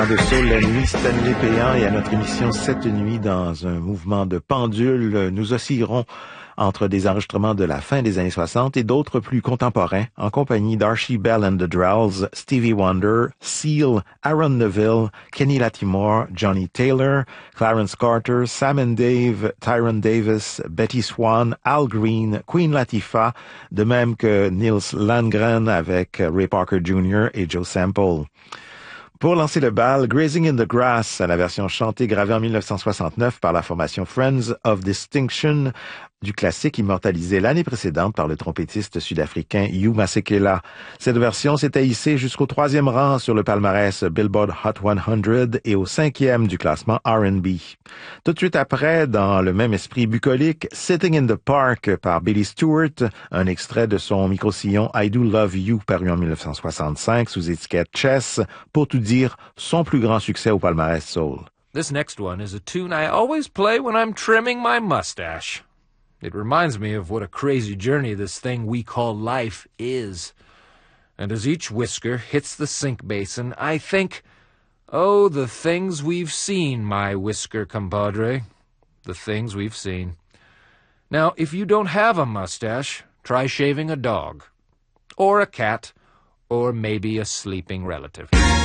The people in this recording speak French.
De Soul la nuit, Stanley Péan, et à notre émission Cette nuit, dans un mouvement de pendule, nous oscillerons entre des enregistrements de la fin des années 60 et d'autres plus contemporains, en compagnie d'Archie Bell and the Drells, Stevie Wonder, Seal, Aaron Neville, Kenny Lattimore, Johnny Taylor, Clarence Carter, Sam and Dave, Tyrone Davis, Betty Swan, Al Green, Queen Latifah, de même que Nils Landgren avec Ray Parker Jr. et Joe Sample. Pour lancer le bal, Grazing in the Grass, à la version chantée gravée en 1969 par la formation Friends of Distinction, du classique immortalisé l'année précédente par le trompettiste sud-africain Hugh Masekela. Cette version s'était hissée jusqu'au 3e rang sur le palmarès Billboard Hot 100 et au 5e du classement R&B. Tout de suite après, dans le même esprit bucolique, Sitting in the Park par Billy Stewart, un extrait de son micro-sillon I Do Love You paru en 1965 sous étiquette Chess, pour tout dire, son plus grand succès au palmarès soul. This next one is a tune I always play when I'm trimming my mustache. It reminds me of what a crazy journey this thing we call life is. And as each whisker hits the sink basin, I think, oh, the things we've seen, my whisker compadre. The things we've seen. Now, if you don't have a mustache, try shaving a dog. Or a cat. Or maybe a sleeping relative.